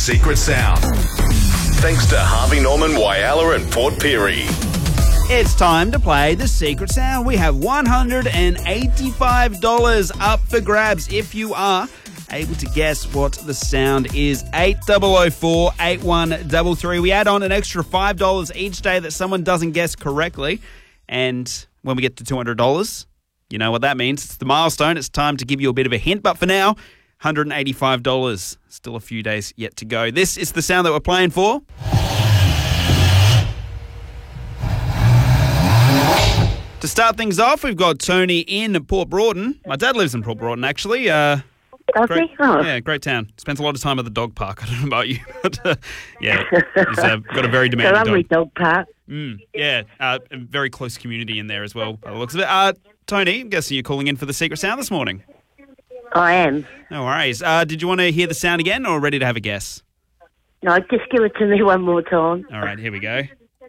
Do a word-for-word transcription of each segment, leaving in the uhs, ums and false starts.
Secret Sound. Thanks to Harvey Norman, Whyalla and Port Pirie. It's time to play the Secret Sound. We have one hundred eighty-five dollars up for grabs if you are able to guess what the sound is. eight double oh four, eight one three three. We add on an extra five dollars each day that someone doesn't guess correctly. And when we get to two hundred dollars, you know what that means. It's the milestone. It's time to give you a bit of a hint. But for now, one hundred eighty-five dollars. Still a few days yet to go. This is the sound that we're playing for. To start things off, we've got Tony in Port Broughton. My dad lives in Port Broughton, actually. Uh, Does great, he? Oh. Yeah, great town. Spends a lot of time at the dog park. I don't know about you, but uh, yeah, he's uh, got a very It's a demanding lovely dog. dog park. Mm, yeah, uh, a very close community in there as well, by the looks of it. Uh, Tony, I'm guessing you're calling in for the Secret Sound this morning. I am. No worries. Uh, did you want to hear the sound again or ready to have a guess? No, just give it to me one more time. All right, here we go.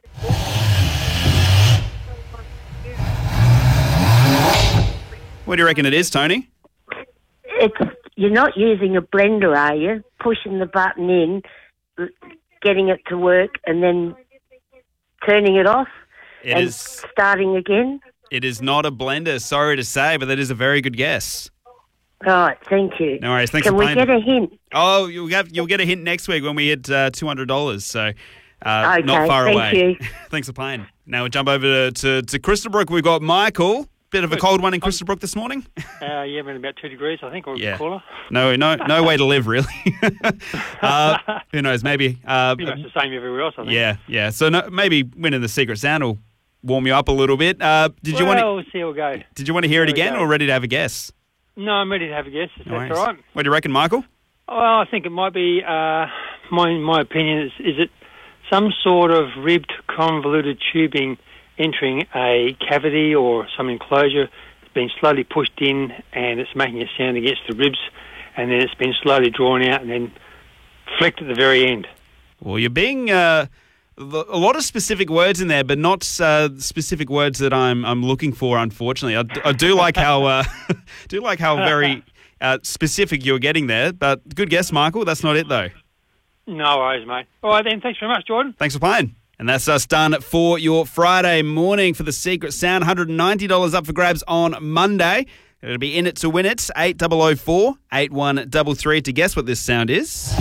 What do you reckon it is, Tony? It's you're not using a blender, are you? Pushing the button in, getting it to work, and then turning it off It and is. starting again. It is not a blender. Sorry to say, but that is a very good guess. Right, thank you. No worries. Thanks Can for we playing. get a hint? Oh, you'll have you'll get a hint next week when we hit uh, two hundred dollars. So uh, Okay, not far thank away. you. Thanks for playing. Now we jump over to to, to Crystalbrook. We've got Michael. Bit of a cold one in Crystalbrook this morning. Uh, yeah, been about two degrees, I think, or a Yeah. bit cooler. No, no, no way to live, really. uh, who knows? Maybe. Uh, Pretty much the same everywhere else, I think. yeah, yeah. So no, maybe winning the Secret Sound will warm you up a little bit. Uh, did you well, want to? we'll see how we go. Did you want to hear it There we again, go. or ready to have a guess? No, I'm ready to have a guess, if No that's worries. all right. What do you reckon, Michael? Well, I think it might be, uh, my my opinion is, is it some sort of ribbed, convoluted tubing entering a cavity or some enclosure. It's been slowly pushed in and it's making a sound against the ribs, and then it's been slowly drawn out and then flicked at the very end. Well, you're being uh, a lot of specific words in there, but not uh, specific words that I'm I'm looking for. Unfortunately, I, d- I do like how uh, do like how very uh, specific you're getting there. But good guess, Michael. That's not it though. No worries, mate. All right then, thanks very much, Jordan. Thanks for playing. And that's us done for your Friday morning for the Secret Sound. one hundred ninety dollars up for grabs on Monday. It'll be in it to win it. eight double oh four, eight one three three to guess what this sound is.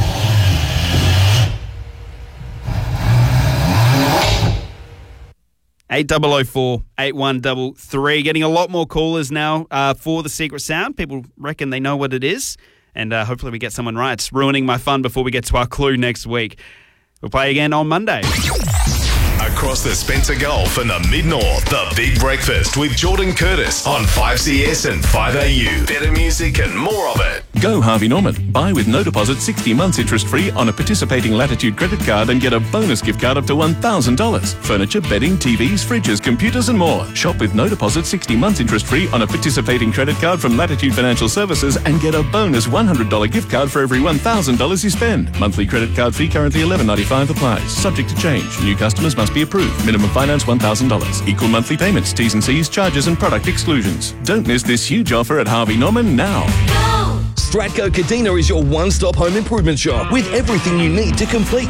eight double oh four, eight one three three. Getting a lot more callers now uh, for the Secret Sound. People reckon they know what it is. And uh, hopefully we get someone right. It's ruining my fun before we get to our clue next week. We'll play again on Monday. Across the Spencer Gulf and the Mid-North, The Big Breakfast with Jordan Curtis on five C S and five A U. Better music and more of it. Go Harvey Norman. Buy with no deposit sixty months interest free on a participating Latitude credit card and get a bonus gift card up to one thousand dollars. Furniture, bedding, T Vs, fridges, computers and more. Shop with no deposit sixty months interest free on a participating credit card from Latitude Financial Services and get a bonus one hundred dollars gift card for every one thousand dollars you spend. Monthly credit card fee currently eleven ninety-five applies. Subject to change. New customers must be approved. Minimum finance one thousand dollars. Equal monthly payments, T's and C's, charges and product exclusions. Don't miss this huge offer at Harvey Norman now. Stratco Cadena is your one-stop home improvement shop with everything you need to complete